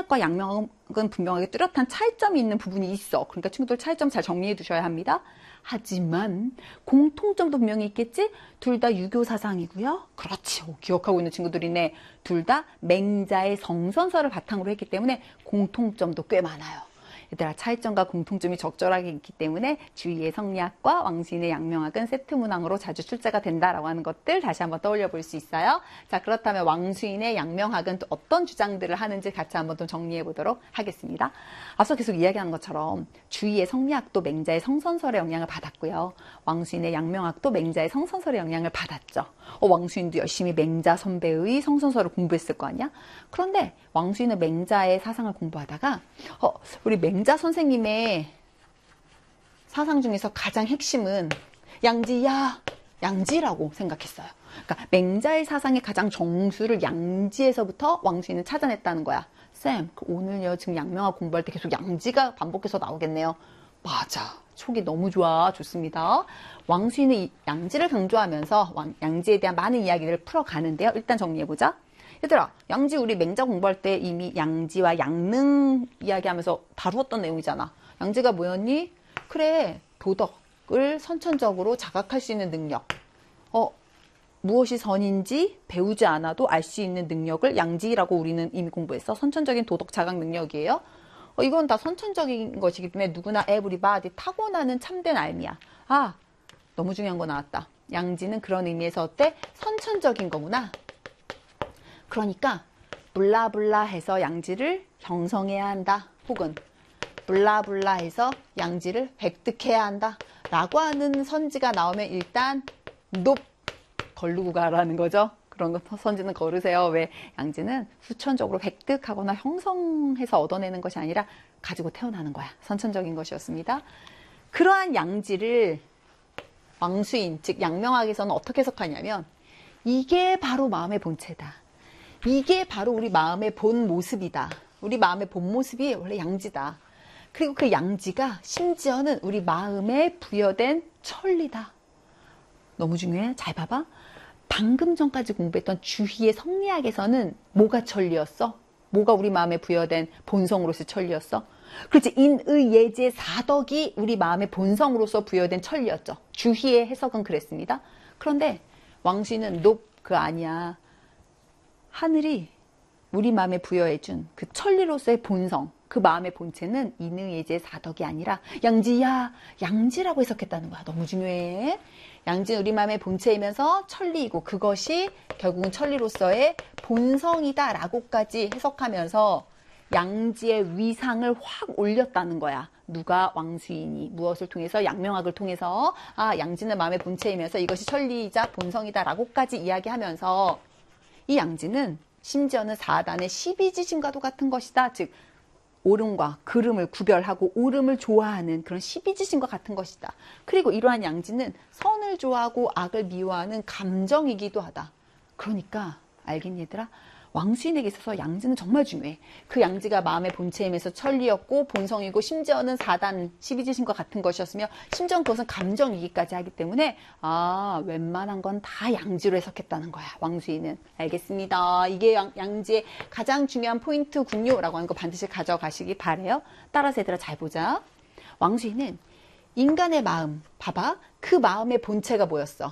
성리학과 양명학은 분명하게 뚜렷한 차이점이 있는 부분이 있어. 그러니까 친구들 차이점 잘 정리해 두셔야 합니다. 하지만 공통점도 분명히 있겠지? 둘 다 유교 사상이고요. 그렇지. 기억하고 있는 친구들이네. 둘 다 맹자의 성선설을 바탕으로 했기 때문에 공통점도 꽤 많아요. 얘들아, 차이점과 공통점이 적절하게 있기 때문에 주희의 성리학과 왕수인의 양명학은 세트 문항으로 자주 출제가 된다라고 하는 것들 다시 한번 떠올려 볼 수 있어요. 자, 그렇다면 왕수인의 양명학은 또 어떤 주장들을 하는지 같이 한번 또 정리해 보도록 하겠습니다. 앞서 계속 이야기하는 것처럼 주희의 성리학도 맹자의 성선설의 영향을 받았고요. 왕수인의 양명학도 맹자의 성선설의 영향을 받았죠. 왕수인도 열심히 맹자 선배의 성선설을 공부했을 거 아니야? 그런데 왕수인은 맹자의 사상을 공부하다가 우리 맹자 선생님의 사상 중에서 가장 핵심은 양지라고 생각했어요. 그러니까 맹자의 사상의 가장 정수를 양지에서부터 왕수인은 찾아냈다는 거야. 쌤, 오늘요 지금 양명학 공부할 때 계속 양지가 반복해서 나오겠네요. 맞아. 촉이 너무 좋아. 좋습니다. 왕수인은 이 양지를 강조하면서 양지에 대한 많은 이야기들을 풀어가는데요. 일단 정리해보자. 얘들아, 양지 우리 맹자 공부할 때 이미 양지와 양능 이야기하면서 다루었던 내용이잖아. 양지가 뭐였니? 그래, 도덕을 선천적으로 자각할 수 있는 능력. 무엇이 선인지 배우지 않아도 알 수 있는 능력을 양지라고 우리는 이미 공부했어. 선천적인 도덕 자각 능력이에요. 이건 다 선천적인 것이기 때문에 누구나 에브리바디 타고나는 참된 알미야. 너무 중요한 거 나왔다. 양지는 그런 의미에서 어때? 선천적인 거구나. 그러니까 블라블라 해서 양지를 형성해야 한다. 혹은 블라블라 해서 양지를 획득해야 한다. 라고 하는 선지가 나오면 일단 높 걸르고 가라는 거죠. 그런 거 선지는 거르세요. 왜? 양지는 후천적으로 획득하거나 형성해서 얻어내는 것이 아니라 가지고 태어나는 거야. 선천적인 것이었습니다. 그러한 양지를 왕수인, 즉 양명학에서는 어떻게 해석하냐면 이게 바로 마음의 본체다. 이게 바로 우리 마음의 본 모습이다. 우리 마음의 본 모습이 원래 양지다. 그리고 그 양지가 심지어는 우리 마음에 부여된 천리다. 너무 중요해. 잘 봐봐. 방금 전까지 공부했던 주희의 성리학에서는 뭐가 천리였어? 뭐가 우리 마음에 부여된 본성으로서 천리였어? 그렇지. 인의 예제 사덕이 우리 마음의 본성으로서 부여된 천리였죠. 주희의 해석은 그랬습니다. 그런데 왕수인은 그 아니야. 하늘이 우리 마음에 부여해준 그 천리로서의 본성, 그 마음의 본체는 인의 예제 사덕이 아니라 양지라고 해석했다는 거야. 너무 중요해. 양지는 우리 마음의 본체이면서 천리이고 그것이 결국은 천리로서의 본성이다 라고까지 해석하면서 양지의 위상을 확 올렸다는 거야. 누가? 왕수인이. 무엇을 통해서? 양명학을 통해서 양지는 마음의 본체이면서 이것이 천리이자 본성이다 라고까지 이야기하면서 이 양지는 심지어는 4단의 12지신과도 같은 것이다. 즉 옳음과 그름을 구별하고 옳음을 좋아하는 그런 12지신과 같은 것이다. 그리고 이러한 양지는 선을 좋아하고 악을 미워하는 감정이기도 하다. 그러니까 알겠니 얘들아? 왕수인에게 있어서 양지는 정말 중요해. 그 양지가 마음의 본체임에서 천리였고 본성이고 심지어는 4단 12지신과 같은 것이었으며 심지어는 그것은 감정이기까지 하기 때문에 웬만한 건 다 양지로 해석했다는 거야. 왕수인은. 알겠습니다. 이게 양지의 가장 중요한 포인트군요 라고 하는 거 반드시 가져가시기 바래요. 따라서 얘들아 잘 보자. 왕수인은 인간의 마음, 봐봐. 그 마음의 본체가 뭐였어?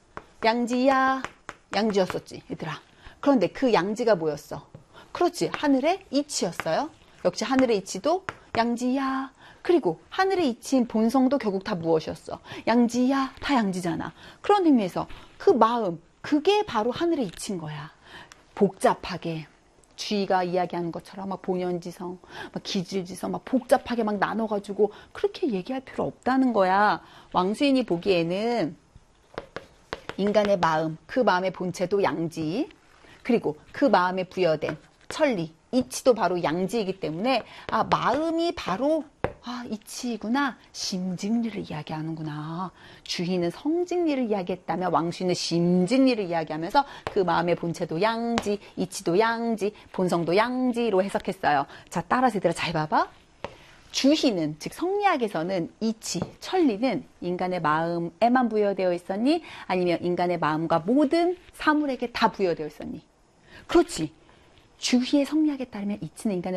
양지였었지 얘들아. 그런데 그 양지가 뭐였어? 그렇지. 하늘의 이치였어요. 역시 하늘의 이치도 양지야. 그리고 하늘의 이치인 본성도 결국 다 무엇이었어? 양지야. 다 양지잖아. 그런 의미에서 그 마음, 그게 바로 하늘의 이치인 거야. 복잡하게. 주희가 이야기하는 것처럼 막 본연지성, 막 기질지성, 막 복잡하게 막 나눠가지고 그렇게 얘기할 필요 없다는 거야. 왕수인이 보기에는 인간의 마음, 그 마음의 본체도 양지. 그리고 그 마음에 부여된 천리, 이치도 바로 양지이기 때문에 마음이 바로 이치이구나. 심직리를 이야기하는구나. 주희는 성직리를 이야기했다면 왕수인은 심직리를 이야기하면서 그 마음의 본체도 양지, 이치도 양지, 본성도 양지로 해석했어요. 자, 따라서 얘들아 잘 봐봐. 주희는, 즉 성리학에서는 이치, 천리는 인간의 마음에만 부여되어 있었니? 아니면 인간의 마음과 모든 사물에게 다 부여되어 있었니? 그렇지. 주희의 성리학에 따르면 이치는 인간의